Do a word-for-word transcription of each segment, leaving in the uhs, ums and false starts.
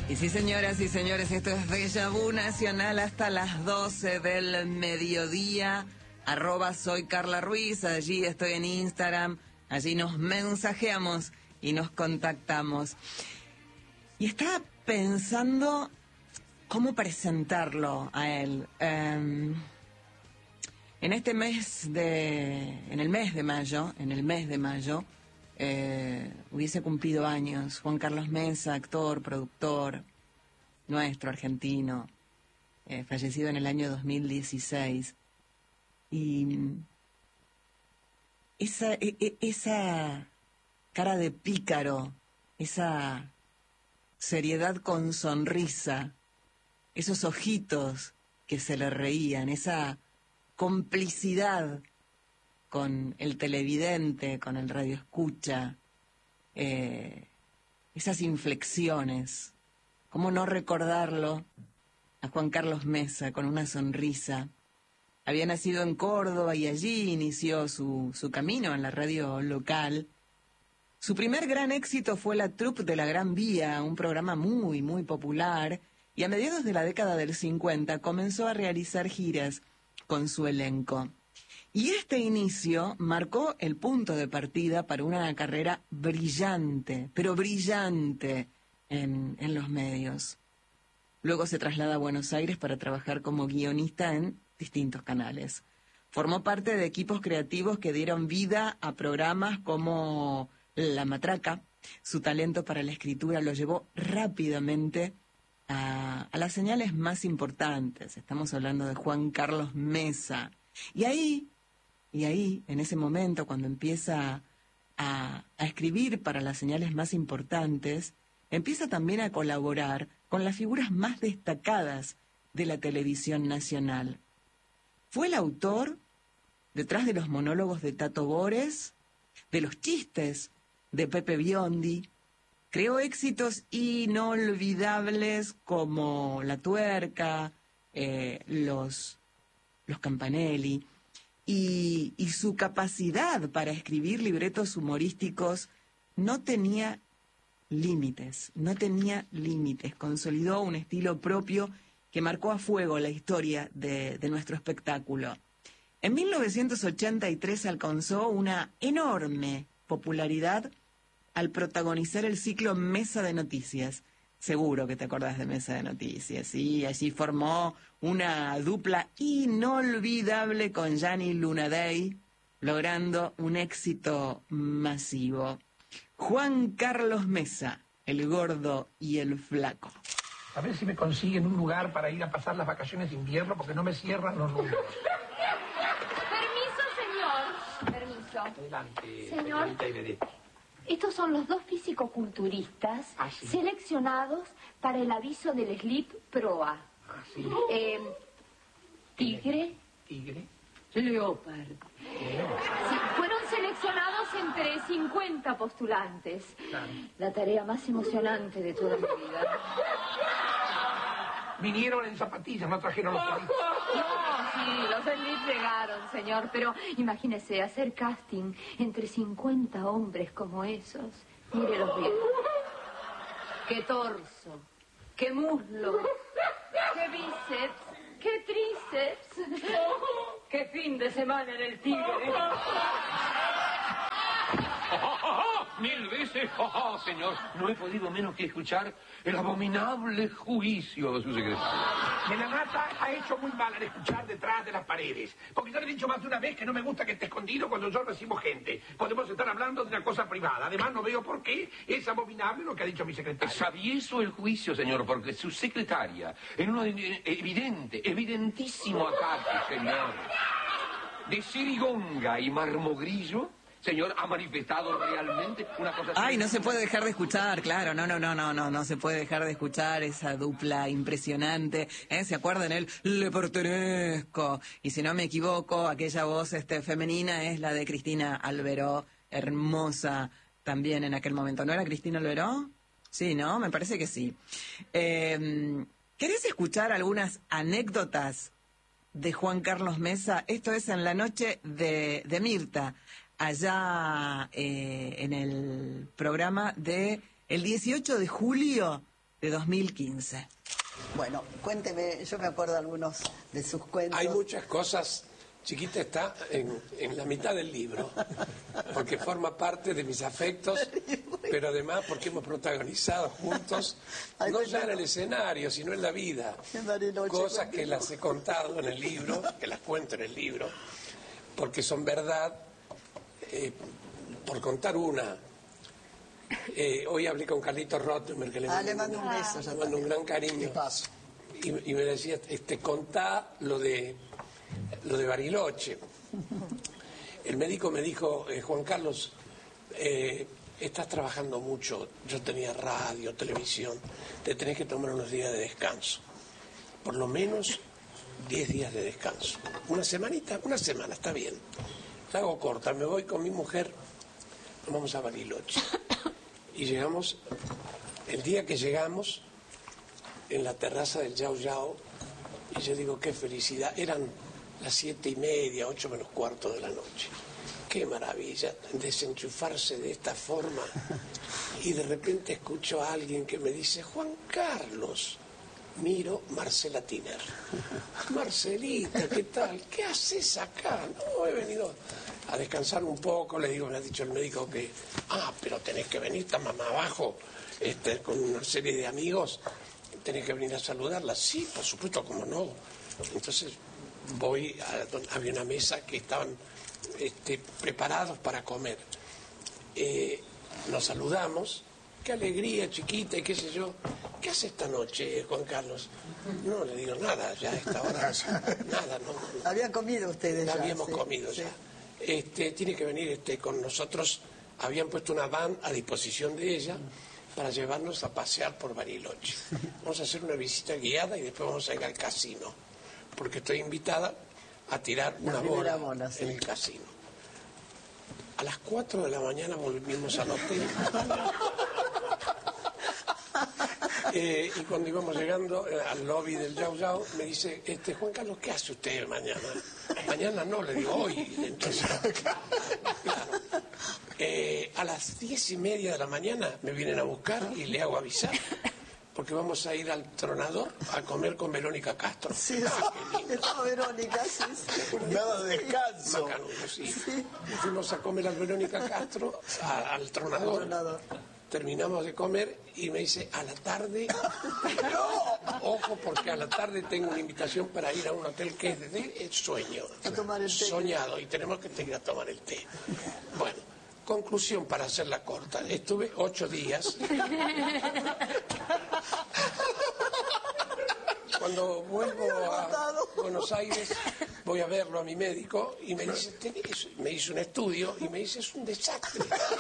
Y sí, señoras y señores, esto es Déjà Vu Nacional hasta las doce del mediodía. Arroba soy Carla Ruiz, allí estoy en Instagram, allí nos mensajeamos y nos contactamos. Y estaba pensando cómo presentarlo a él. Um, en este mes de, en el mes de mayo, en el mes de mayo, Eh, hubiese cumplido años Juan Carlos Mesa, actor, productor nuestro, argentino, eh, fallecido en el año dos mil dieciséis. Y esa, e, e, esa cara de pícaro, esa seriedad con sonrisa, esos ojitos que se le reían, esa complicidad con el televidente, con el radioescucha, eh, esas inflexiones. ¿Cómo no recordarlo a Juan Carlos Mesa con una sonrisa? Había nacido en Córdoba y allí inició su, su camino en la radio local. Su primer gran éxito fue la troupe de la Gran Vía, un programa muy, muy popular, y a mediados de la década del cincuenta comenzó a realizar giras con su elenco. Y este inicio marcó el punto de partida para una carrera brillante, pero brillante en, en los medios. Luego se traslada a Buenos Aires para trabajar como guionista en distintos canales. Formó parte de equipos creativos que dieron vida a programas como La Matraca. Su talento para la escritura lo llevó rápidamente a, a las señales más importantes. Estamos hablando de Juan Carlos Mesa. Y ahí... Y ahí, en ese momento, cuando empieza a, a escribir para las señales más importantes, empieza también a colaborar con las figuras más destacadas de la televisión nacional. Fue el autor, detrás de los monólogos de Tato Bores, de los chistes de Pepe Biondi, creó éxitos inolvidables como La Tuerca, eh, los, los Campanelli. Y, y su capacidad para escribir libretos humorísticos no tenía límites, no tenía límites. Consolidó un estilo propio que marcó a fuego la historia de, de nuestro espectáculo. En mil novecientos ochenta y tres alcanzó una enorme popularidad al protagonizar el ciclo Mesa de Noticias. Seguro que te acordás de Mesa de Noticias, ¿sí? Allí formó una dupla inolvidable con Gianni Lunadei, logrando un éxito masivo. Juan Carlos Mesa, el gordo y el flaco. A ver si me consiguen un lugar para ir a pasar las vacaciones de invierno, porque no me cierran los números. Permiso, señor. Permiso. Adelante, señor. señorita Ivedette. Estos son los dos fisicoculturistas ¿Ah, sí? seleccionados para el aviso del Slip Proa. Ah, sí. Eh, tigre. Tigre. Leopard. Sí, fueron seleccionados entre cincuenta postulantes. Claro. La tarea más emocionante de toda mi vida. Vinieron en zapatillas, no trajeron los palitos. No, sí, los Slip llegaron, señor, pero imagínese hacer casting entre cincuenta hombres como esos. Mírelos bien. Qué torso, qué muslo, qué bíceps, qué tríceps, qué fin de semana en el Tigre. Mil veces, oh, señor, no he podido menos que escuchar el abominable juicio de su secretario. Melanata ha hecho muy mal al escuchar detrás de las paredes. Porque yo le he dicho más de una vez que no me gusta que esté escondido cuando yo recibo gente. Podemos estar hablando de una cosa privada. Además, no veo por qué es abominable lo que ha dicho mi secretaria. Sabieso el juicio, señor, porque su secretaria, en un evidente, evidentísimo ataque, señor, de Sirigonga y Marmogrillo, señor, ha manifestado realmente una cosa... Ay, no se puede dejar de escuchar, claro, no, no, no, no, no, no se puede dejar de escuchar esa dupla impresionante, ¿eh? ¿Se acuerdan? El Le pertenezco, y si no me equivoco, aquella voz este, femenina es la de Cristina Alberó, hermosa también en aquel momento. ¿No era Cristina Alberó? Sí, ¿no? Me parece que sí. Eh, ¿Querés escuchar algunas anécdotas de Juan Carlos Mesa? Esto es en la noche de, de Mirta, allá eh, en el programa de el dieciocho de julio de dos mil quince. Bueno, cuénteme, yo me acuerdo algunos de sus cuentos. Hay muchas cosas, Chiquita está en, en la mitad del libro, porque forma parte de mis afectos, pero además porque hemos protagonizado juntos, no ya en el escenario, sino en la vida, cosas que las he contado en el libro, que las cuento en el libro, porque son verdad. Eh, por contar una, eh, hoy hablé con Carlitos Rottenberg, que le ah, mando, le mando un beso, le mando un gran cariño. Paso. Y, y me decía, este, contá lo de lo de Bariloche. El médico me dijo, eh, Juan Carlos, eh, estás trabajando mucho, yo tenía radio, televisión, te tenés que tomar unos días de descanso, por lo menos diez días de descanso, una semanita, una semana, está bien. La hago corta, me voy con mi mujer, nos vamos a Bariloche. Y llegamos, el día que llegamos, en la terraza del Yao Yao, y yo digo, qué felicidad, eran las siete y media, ocho menos cuarto de la noche. Qué maravilla, desenchufarse de esta forma. Y de repente escucho a alguien que me dice, Juan Carlos. Miro, Marcela Tiner. Marcelita, ¿qué tal? ¿Qué haces acá? No, he venido a descansar un poco. Le digo, me ha dicho el médico que, ah, pero tenés que venir, está mamá abajo, este, con una serie de amigos, tenés que venir a saludarla. Sí, por supuesto, cómo no. Entonces voy, a, había una mesa que estaban este, preparados para comer. Eh, nos saludamos. Qué alegría, Chiquita, y qué sé yo. ¿Qué hace esta noche, Juan Carlos? No, le digo nada, ya a esta hora, nada, no. no. ¿Habían comido ustedes ya? Habíamos sí, comido sí. ya. Este, tiene que venir este, con nosotros, habían puesto una van a disposición de ella para llevarnos a pasear por Bariloche. Vamos a hacer una visita guiada y después vamos a ir al casino, porque estoy invitada a tirar una bola, bola sí. en el casino. A las cuatro de la mañana volvimos al hotel. Eh, y cuando íbamos llegando eh, al lobby del Yao Yao, me dice, este Juan Carlos, ¿qué hace usted mañana? Mañana no, le digo, hoy. Entonces, claro. Eh, a las diez y media de la mañana me vienen a buscar y le hago avisar, porque vamos a ir al Tronador a comer con Verónica Castro. Sí, ah, estaba Verónica, sí, sí. Nada de descanso. Macanudo, sí. Sí. Fuimos a comer a Verónica Castro, a, al Tronador. Al Tronador. Terminamos de comer y me dice, a la tarde, no, ojo, porque a la tarde tengo una invitación para ir a un hotel que es de sueño, a tomar el té. Soñado, y tenemos que ir a tomar el té. Bueno, conclusión para hacerla corta, estuve ocho días. Cuando vuelvo a Buenos Aires, voy a verlo a mi médico y me dice, ¿tenés? Me hizo un estudio y me dice, es un desastre.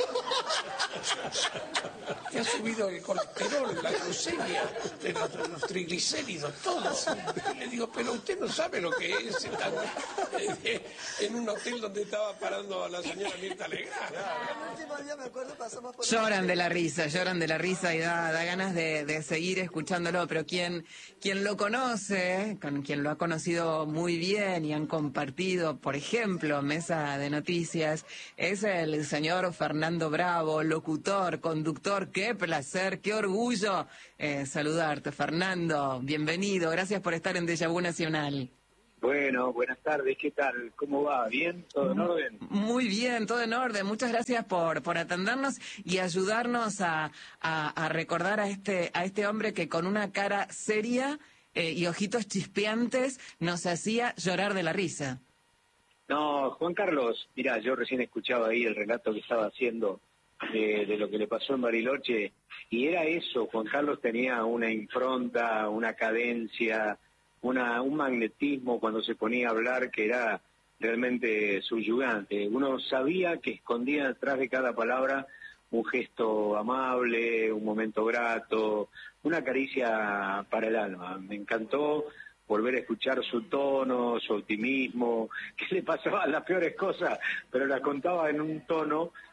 Te ha subido el colesterol, la glucemia, los, los triglicéridos, todo. Y le digo, pero usted no sabe lo que es estar eh, en un hotel donde estaba parando a la señora Mirta Legrand. El último día me acuerdo pasamos por... Lloran de la risa, lloran de la risa y da, da ganas de, de seguir escuchándolo, pero quien, quien lo conoce, con quien lo ha conocido muy bien y han compartido, por ejemplo, Mesa de Noticias, es el señor Fernando Bravo, locutor, conductor. Qué placer, qué orgullo eh, saludarte, Fernando. Bienvenido, gracias por estar en Déjà Vu Nacional. Bueno, buenas tardes, ¿qué tal? ¿Cómo va? ¿Bien? ¿Todo en orden? Muy bien, todo en orden. Muchas gracias por, por atendernos y ayudarnos a, a, a recordar a este, a este hombre que con una cara seria eh, y ojitos chispeantes nos hacía llorar de la risa. No, Juan Carlos, mirá, yo recién escuchaba ahí el relato que estaba haciendo de, de lo que le pasó en Bariloche, y era eso, Juan Carlos tenía una impronta, una cadencia, una un magnetismo cuando se ponía a hablar que era realmente subyugante. Uno sabía que escondía detrás de cada palabra un gesto amable, un momento grato, una caricia para el alma. Me encantó volver a escuchar su tono, su optimismo, que le pasaban las peores cosas, pero las contaba en un tono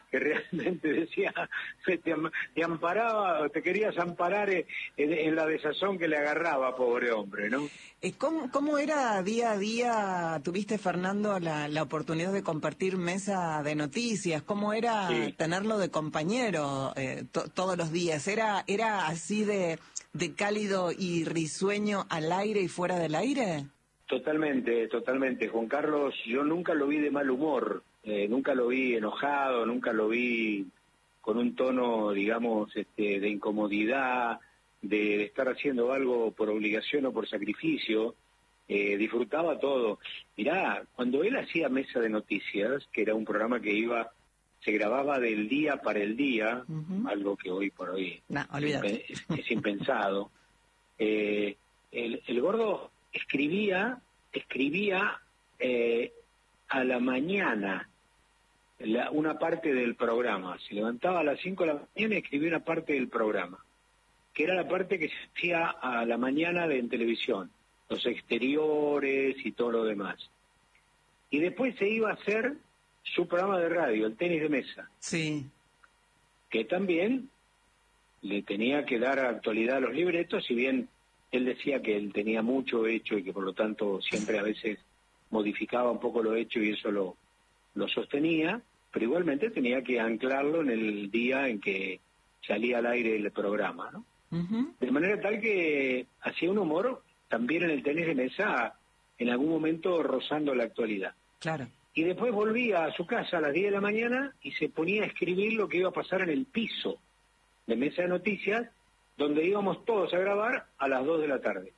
que realmente decía, te, te amparaba, te querías amparar en, en la desazón que le agarraba, pobre hombre, ¿no? ¿Cómo, cómo era día a día? Tuviste, Fernando, la, la oportunidad de compartir mesa de noticias. ¿Cómo era Sí. tenerlo de compañero eh, to, todos los días? ¿Era, era así de, de cálido y risueño al aire y fuera del aire? Totalmente, totalmente. Juan Carlos, yo nunca lo vi de mal humor, eh, nunca lo vi enojado, nunca lo vi con un tono, digamos, este, de incomodidad, de, de estar haciendo algo por obligación o por sacrificio. Eh, disfrutaba todo. Mirá, cuando él hacía Mesa de Noticias, que era un programa que iba, se grababa del día para el día, uh-huh. algo que hoy por hoy no, olvídate. es, es impensado, eh, el, el gordo escribía, escribía eh, a la mañana la, una parte del programa. Se levantaba a las cinco de la mañana y escribía una parte del programa, que era la parte que se hacía a la mañana de, en televisión, los exteriores y todo lo demás. Y después se iba a hacer su programa de radio, el tenis de mesa. Sí. Que también le tenía que dar actualidad a los libretos, si bien él decía que él tenía mucho hecho y que por lo tanto siempre a veces modificaba un poco lo hecho y eso lo, lo sostenía, pero igualmente tenía que anclarlo en el día en que salía al aire el programa, ¿no? Uh-huh. De manera tal que hacía un humor también en el tenis de mesa, en algún momento rozando la actualidad. Claro. Y después volvía a su casa a las diez de la mañana y se ponía a escribir lo que iba a pasar en el piso de Mesa de Noticias, donde íbamos todos a grabar a las dos de la tarde.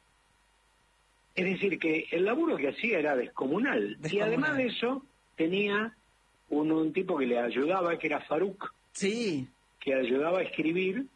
Es decir, que el laburo que hacía era descomunal. descomunal. Y además de eso, tenía un, un tipo que le ayudaba, que era Faruk, sí. que ayudaba a escribir,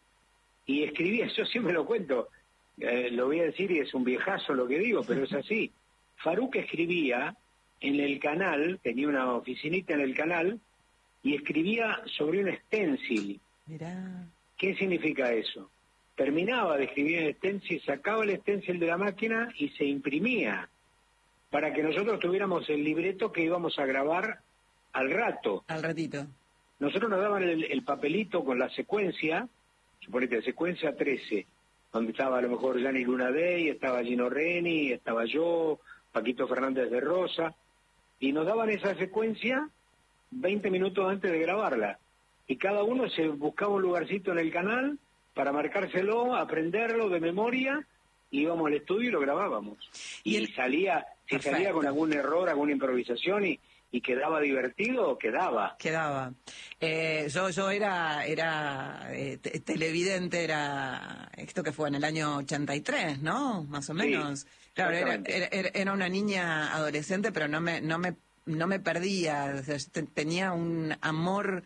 y escribía, yo siempre lo cuento, eh, lo voy a decir y es un viejazo lo que digo, pero es así. Faruk escribía en el canal, tenía una oficinita en el canal, y escribía sobre un stencil. Mirá. ¿Qué significa eso? Terminaba de escribir el stencil, sacaba el stencil de la máquina y se imprimía para que nosotros tuviéramos el libreto que íbamos a grabar al rato. Al ratito. Nosotros nos daban el, el papelito con la secuencia, suponete, secuencia trece, donde estaba a lo mejor Gianni Lunadei, estaba Gino Reni, estaba yo, Paquito Fernández de Rosa, y nos daban esa secuencia veinte minutos antes de grabarla. Y cada uno se buscaba un lugarcito en el canal para marcárselo, aprenderlo de memoria, y íbamos al estudio y lo grabábamos. Y, y el... salía, si Perfecto. salía con algún error, alguna improvisación y, y quedaba divertido, quedaba. Quedaba. Eh, yo yo era era eh, te, televidente, era esto que fue en el año ochenta y tres, ¿no? Más o menos. Sí, claro, era, era, era una niña adolescente, pero no me no me no me perdía, o sea, tenía un amor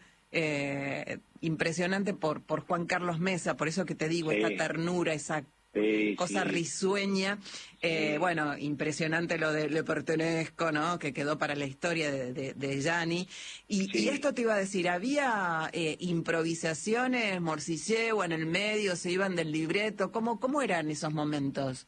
Eh, impresionante por por Juan Carlos Mesa, por eso que te digo, sí. esta ternura, esa sí, cosa sí. risueña, eh, sí. bueno, impresionante lo de Le Pertenezco, ¿no? Que quedó para la historia de, de, de Gianni. Y, sí. y esto te iba a decir, ¿había eh, improvisaciones, morcilleo en el medio, se iban del libreto? ¿Cómo, cómo eran esos momentos?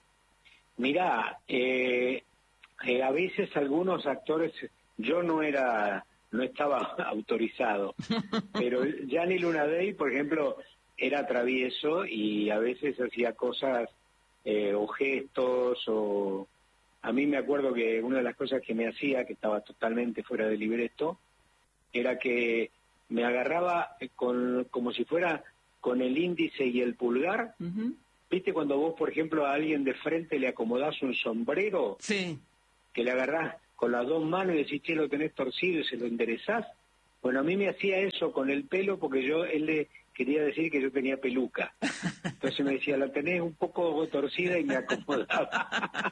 Mirá, eh, eh, a veces algunos actores, yo no era... no estaba autorizado, pero Gianni Lunadei, por ejemplo, era travieso y a veces hacía cosas eh, o gestos, o a mí me acuerdo que una de las cosas que me hacía, que estaba totalmente fuera de libreto, era que me agarraba con, como si fuera con el índice y el pulgar. Uh-huh. ¿Viste cuando vos, por ejemplo, a alguien de frente le acomodás un sombrero? Sí. Que le agarrás con las dos manos y decís, che, lo tenés torcido y se lo enderezás. Bueno, a mí me hacía eso con el pelo porque yo él le quería decir que yo tenía peluca. Entonces me decía, la tenés un poco torcida, y me acomodaba.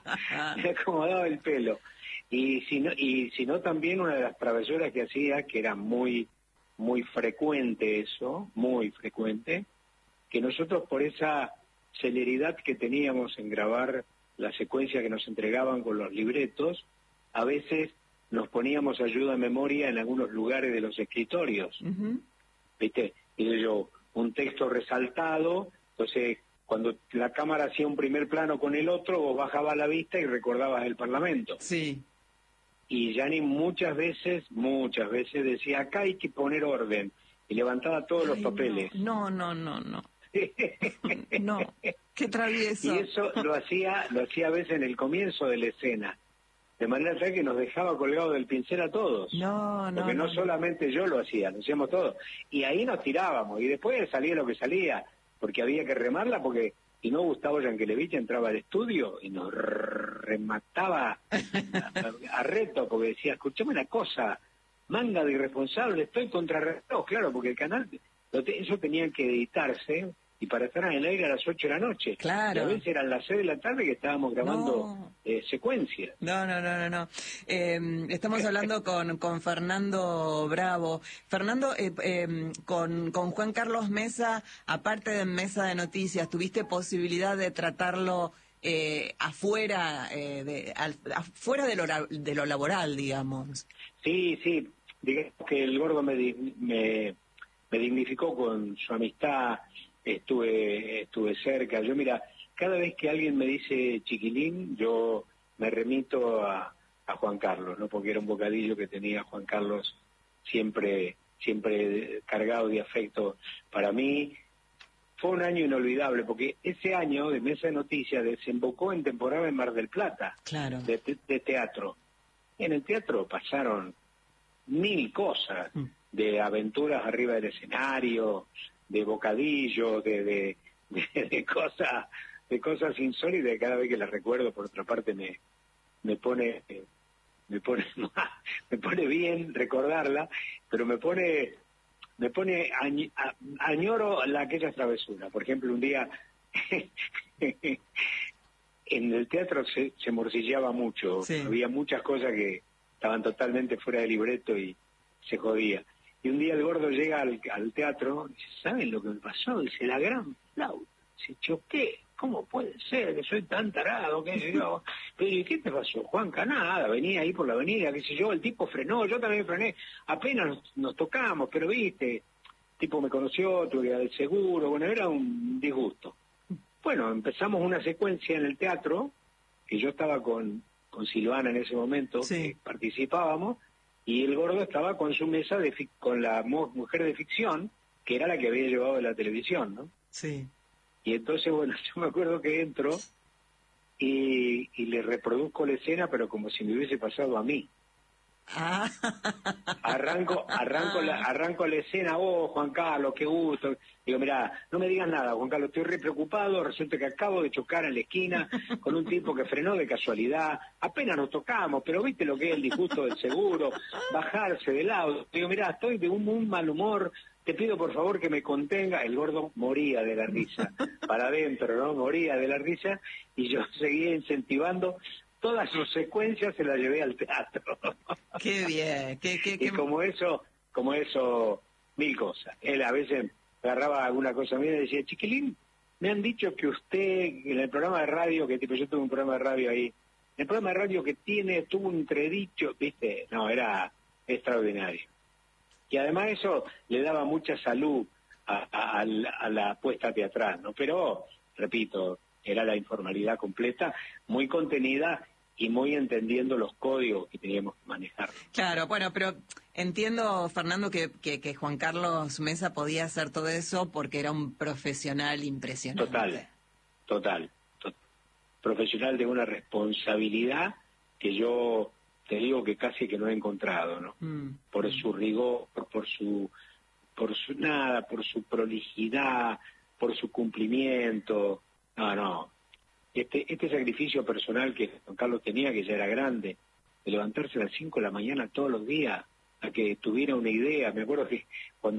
me acomodaba el pelo. Y si no, y si no también una de las travesuras que hacía, que era muy, muy frecuente eso, muy frecuente, que nosotros por esa celeridad que teníamos en grabar la secuencia que nos entregaban con los libretos, a veces nos poníamos ayuda de memoria en algunos lugares de los escritorios. Uh-huh. ¿Viste? Y yo, un texto resaltado, entonces cuando la cámara hacía un primer plano con el otro, vos bajabas la vista y recordabas el Parlamento. Sí. y Gianni muchas veces, muchas veces decía, acá hay que poner orden, y levantaba todos Ay, los papeles. No, no, no, no. No, qué travieso. Y eso lo hacía, lo hacía a veces en el comienzo de la escena, de manera tal que nos dejaba colgados del pincel a todos. No, no, Porque no, no. solamente yo lo hacía, lo hacíamos todos. Y ahí nos tirábamos, y después salía lo que salía, porque había que remarla, porque si no, Gustavo Yankelevich entraba al estudio y nos remataba a, a, a reto, porque decía, escuchame una cosa, manga de irresponsable, estoy contra reloj, claro, porque el canal, eso tenía que editarse, y para estar en el aire a las ocho de la noche. Claro. Y a veces eran las seis de la tarde que estábamos grabando No. eh, secuencias. No, no, no, no, no. Eh, estamos hablando con, con Fernando Bravo. Fernando, eh, eh, con, con Juan Carlos Mesa, aparte de Mesa de Noticias, ¿tuviste posibilidad de tratarlo eh, afuera, eh, de, al, afuera de lo, de lo laboral, digamos? Sí, sí. Digamos que el Gordo me, me, me dignificó con su amistad. Estuve, estuve cerca. Yo, mira, cada vez que alguien me dice chiquilín, yo me remito a, a Juan Carlos, ¿no? Porque era un bocadillo que tenía Juan Carlos siempre, siempre cargado de afecto para mí. Fue un año inolvidable, porque ese año de Mesa de Noticias desembocó en temporada en Mar del Plata, Claro. de, de teatro. En el teatro pasaron mil cosas, mm. de aventuras arriba del escenario, de bocadillos, de, de, de, de cosas de cosas insólitas, cada vez que las recuerdo, por otra parte me me pone me pone me pone bien recordarla, pero me pone me pone añ, a, añoro la, aquellas travesuras. Por ejemplo, un día en el teatro se, se morcilleaba mucho, sí. Había muchas cosas que estaban totalmente fuera de libreto y se jodía. Y un día el Gordo llega al, al teatro y dice, ¿saben lo que me pasó? Dice, la gran flauta. Dice, choqué. ¿Cómo puede ser que soy tan tarado? ¿Qué sé yo? Pero ¿y qué te pasó, Juanca? Nada, venía ahí por la avenida, qué sé yo, el tipo frenó, yo también frené. Apenas nos, nos tocamos, pero viste, el tipo me conoció, tuve que dar el seguro, bueno, era un disgusto. Bueno, empezamos una secuencia en el teatro, que yo estaba con, con Silvana en ese momento, sí. Que participábamos, y el Gordo estaba con su mesa, de con la mujer de ficción, que era la que había llevado de la televisión, ¿no? Sí. Y entonces, bueno, yo me acuerdo que entro y, y le reproduzco la escena, pero como si me hubiese pasado a mí. Ah. Arranco, arranco, la, arranco la escena, oh, Juan Carlos, qué gusto. Digo, mirá, no me digas nada, Juan Carlos, estoy re preocupado, resulta que acabo de chocar en la esquina con un tipo que frenó de casualidad, apenas nos tocamos, pero viste lo que es el disgusto del seguro, bajarse del auto. Digo, mirá, estoy de un, un mal humor, te pido por favor que me contenga. El Gordo moría de la risa, para adentro, ¿no? Moría de la risa, y yo seguía incentivando. Todas sus secuencias se las llevé al teatro. Qué bien. Qué, qué, qué... Y como eso, como eso, mil cosas. Él a veces agarraba alguna cosa mía y decía, chiquilín, me han dicho que usted, en el programa de radio, que tipo yo tuve un programa de radio ahí, en el programa de radio que tiene, tuvo un entredicho, viste, no, era extraordinario. Y además eso le daba mucha salud a, a, a, la, a la puesta teatral, ¿no? Pero, repito, era la informalidad completa, muy contenida y muy entendiendo los códigos que teníamos que manejar. Claro, bueno, pero entiendo, Fernando, que, que, que Juan Carlos Mesa podía hacer todo eso porque era un profesional impresionante. Total, total, total. Profesional de una responsabilidad que yo te digo que casi que no he encontrado, ¿no? Mm. Por su rigor, por, por su, por su nada, por su prolijidad, por su cumplimiento. No, no. Este, este sacrificio personal que Juan Carlos tenía, que ya era grande, de levantarse a las cinco de la mañana todos los días, a que tuviera una idea. Me acuerdo que cuando